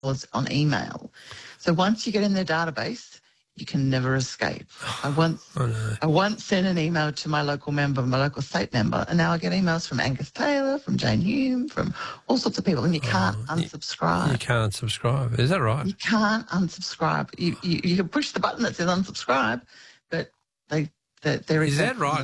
on email. So once you get in their database, you can never escape. I once sent an email to my local state member, and now I get emails from Angus Taylor, from Jane Hume, from all sorts of people, and you can't unsubscribe. You can't subscribe. Is that right? You can't unsubscribe. You can push the button that says unsubscribe, but they're Is that right?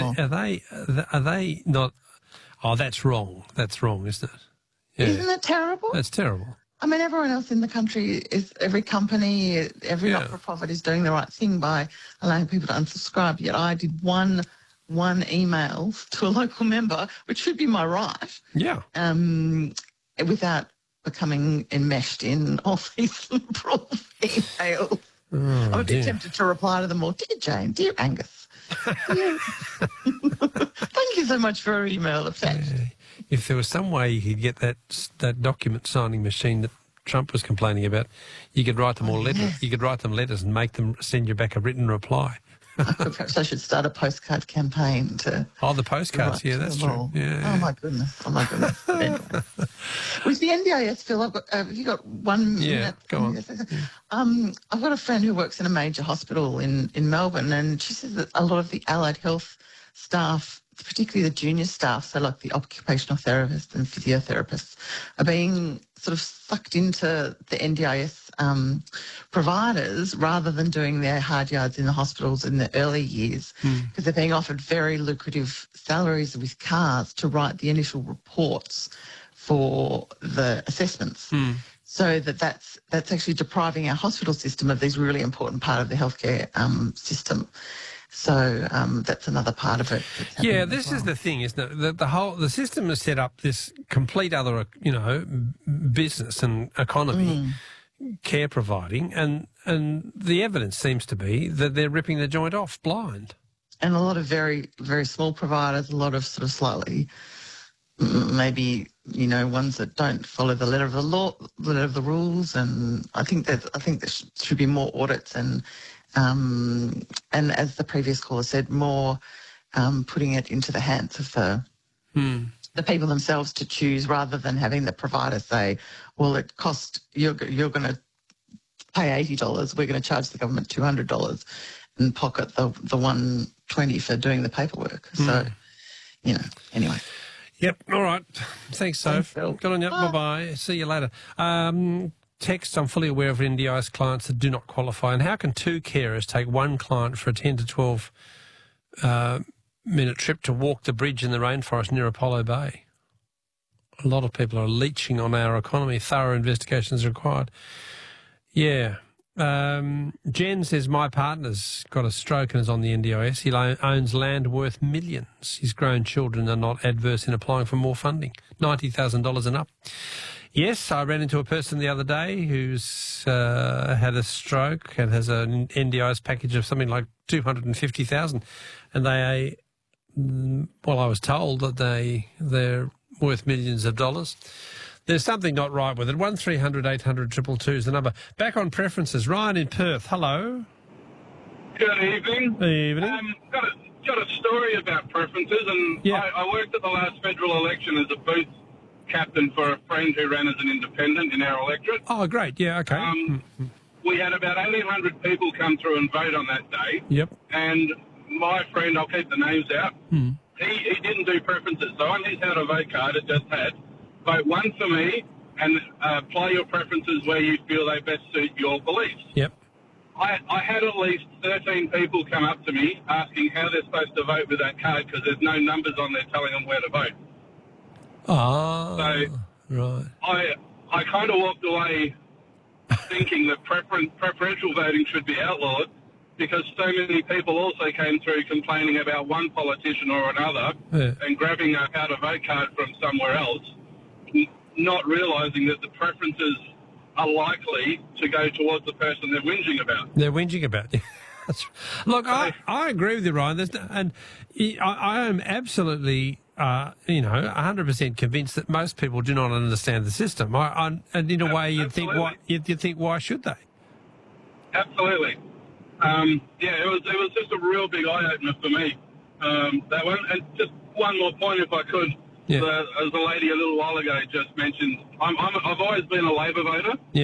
Are they not? Oh, that's wrong. That's wrong, isn't it? Yeah. Isn't it terrible? That's terrible. I mean, everyone else in the country every company, every not-for-profit is doing the right thing by allowing people to unsubscribe. Yet I did one email to a local member, which should be my right. Yeah. Without becoming enmeshed in all these liberal emails. I'm a bit tempted to reply to them all. Dear Jane, dear Angus. Thank you so much for your email. If there was some way you could get that document signing machine that Trump was complaining about, you could write them all letters. Yes. You could write them letters and make them send you back a written reply. Perhaps I should start a postcard campaign to... Oh, the postcards, yeah, that's true. Yeah. Oh, my goodness. Anyway. With the NDIS, Phil, have you got 1 minute? Yeah, go on. I've got a friend who works in a major hospital in Melbourne, and she says that a lot of the allied health staff, particularly the junior staff, so like the occupational therapists and physiotherapists, are being sort of sucked into the NDIS providers rather than doing their hard yards in the hospitals in the early years, because they're being offered very lucrative salaries with cars to write the initial reports for the assessments. So that's actually depriving our hospital system of these really important part of the healthcare system. So that's another part of it. Yeah, this is the thing, isn't it? The system has set up this complete other, business and economy, care providing, and the evidence seems to be that they're ripping the joint off blind. And a lot of very, very small providers, a lot of sort of slightly, maybe, ones that don't follow the letter of the law, the letter of the rules. And I think there should be more audits and as the previous caller said, more putting it into the hands of the people themselves to choose, rather than having the provider say, well, it cost, you're going to pay $80, we're going to charge the government $200 and pocket the $120 for doing the paperwork. So, anyway. Yep, all right. Thanks, Soph. Good on you. Bye-bye. See you later. Text, I'm fully aware of NDIS clients that do not qualify. And how can two carers take one client for a 10 to 12 minute trip to walk the bridge in the rainforest near Apollo Bay? A lot of people are leeching on our economy. Thorough investigations required. Yeah. Jen says, my partner's got a stroke and is on the NDIS. He owns land worth millions. His grown children are not adverse in applying for more funding, $90,000 and up. Yes, I ran into a person the other day who's had a stroke and has an NDIS package of something like $250,000, and I was told that they're worth millions of dollars. There's something not right with it. 1300 800 222 is the number. Back on preferences, Ryan in Perth. Hello. Good evening. Good evening. Got a story about preferences, and I worked at the last federal election as a booth captain for a friend who ran as an independent in our electorate. Oh, great. Yeah, okay. We had about 1,800 people come through and vote on that day. Yep. And my friend, I'll keep the names out, he didn't do preferences. So on his how to vote card, it just had, vote one for me and apply your preferences where you feel they best suit your beliefs. Yep. I had at least 13 people come up to me asking how they're supposed to vote with that card because there's no numbers on there telling them where to vote. Right. I kind of walked away thinking that preferential voting should be outlawed, because so many people also came through complaining about one politician or another and grabbing a how to vote card from somewhere else, not realising that the preferences are likely to go towards the person they're whinging about. Look, I agree with you, Ryan. I am absolutely 100% convinced that most people do not understand the system. And in a way, you'd think, why should they? Absolutely. It was just a real big eye opener for me. That one, and just one more point, if I could. Yeah. As the lady a little while ago just mentioned, I've always been a Labor voter. Yeah.